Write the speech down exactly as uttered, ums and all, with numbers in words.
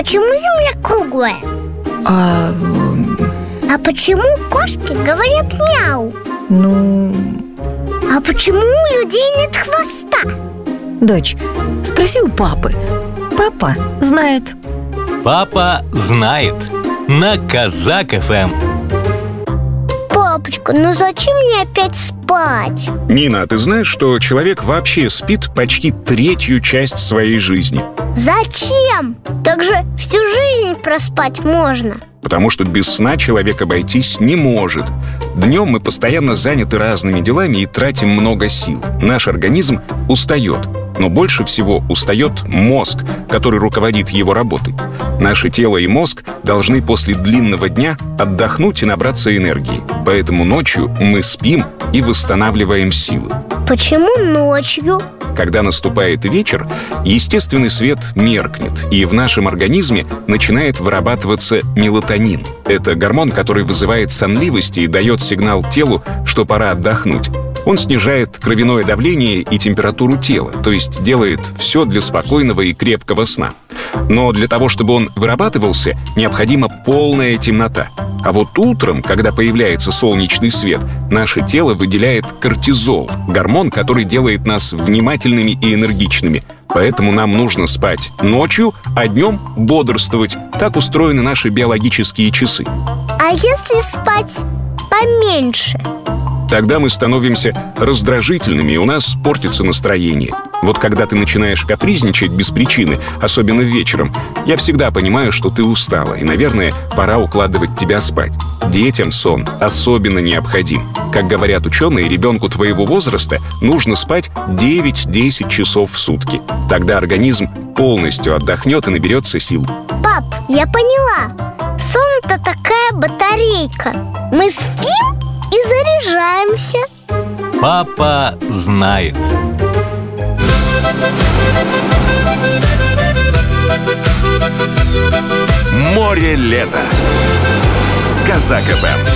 почему Земля круглая? А... А почему кошки говорят мяу? Ну... А почему у людей нет хвоста? Дочь, спроси у папы. Папа знает. Папа знает. На Казак эф эм. Папочка, ну зачем мне опять спать? Нина, а ты знаешь, что человек вообще спит почти третью часть своей жизни? Зачем? Так же всю жизнь проспать можно. Потому что без сна человек обойтись не может. Днем мы постоянно заняты разными делами и тратим много сил. Наш организм устает. Но больше всего устает мозг, который руководит его работой. Наше тело и мозг должны после длинного дня отдохнуть и набраться энергии. Поэтому ночью мы спим и восстанавливаем силы. Почему ночью? Когда наступает вечер, естественный свет меркнет, и в нашем организме начинает вырабатываться мелатонин. Это гормон, который вызывает сонливость и дает сигнал телу, что пора отдохнуть. Он снижает кровяное давление и температуру тела, то есть делает все для спокойного и крепкого сна. Но для того, чтобы он вырабатывался, необходима полная темнота. А вот утром, когда появляется солнечный свет, наше тело выделяет кортизол, гормон, который делает нас внимательными и энергичными. Поэтому нам нужно спать ночью, а днем бодрствовать. Так устроены наши биологические часы. А если спать поменьше? Тогда мы становимся раздражительными, и у нас портится настроение. Вот когда ты начинаешь капризничать без причины, особенно вечером, я всегда понимаю, что ты устала, и, наверное, пора укладывать тебя спать. Детям сон особенно необходим. Как говорят ученые, ребенку твоего возраста нужно спать девять-десять часов в сутки. Тогда организм полностью отдохнет и наберется сил. Пап, я поняла. Сон — это такая батарейка. Мы спим и заряжаемся. Папа знает. Море лета с Казак эф эм.